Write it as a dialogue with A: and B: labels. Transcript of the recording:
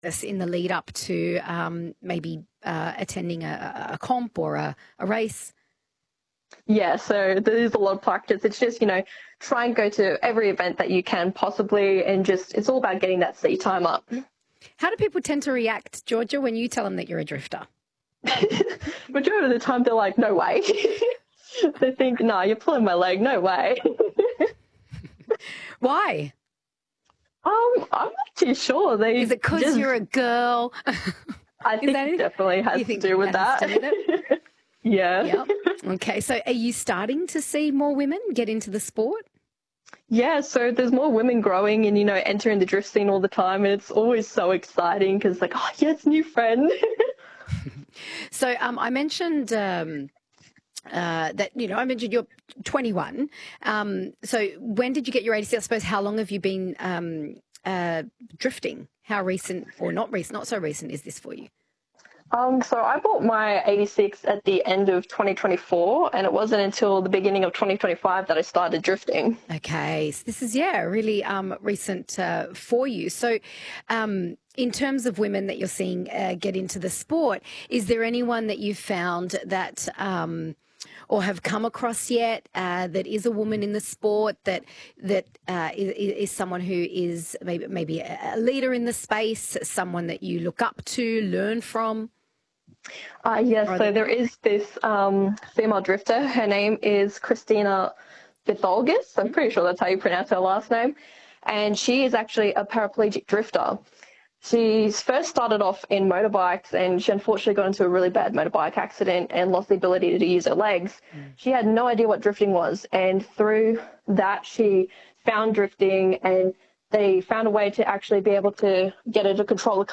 A: in the lead up to maybe attending a comp or a race?
B: Yeah, so there's a lot of practice. It's just, try and go to every event that you can possibly, and just, it's all about getting that seat time up.
A: How do people tend to react, Georgia, when you tell them that you're a drifter?
B: Majority of the time, they're like, no way. They think, nah, you're pulling my leg, no way.
A: Why?
B: I'm not too sure.
A: Is it because you're a girl?
B: I think it definitely has to do with that. Yeah.
A: Yep. Okay, so are you starting to see more women get into the sport?
B: Yeah, so there's more women growing and, entering the drift scene all the time, and it's always so exciting because, like, oh, yes, new friend.
A: So I mentioned that, I mentioned you're 21. So when did you get your 86? I suppose, how long have you been drifting? How recent, or not so recent, is this for you?
B: So I bought my 86 at the end of 2024, and it wasn't until the beginning of 2025 that I started drifting.
A: Okay, so this is, really recent for you. So in terms of women that you're seeing get into the sport, is there anyone that you've found that or have come across yet that is a woman in the sport that is someone who is maybe a leader in the space, someone that you look up to, learn from?
B: Yes, so there is this female drifter. Her name is Christina Vitholgis. I'm pretty sure that's how you pronounce her last name. And she is actually a paraplegic drifter. She first started off in motorbikes, and she unfortunately got into a really bad motorbike accident and lost the ability to use her legs. She had no idea what drifting was, and through that she found drifting, and they found a way to actually be able to get her to control the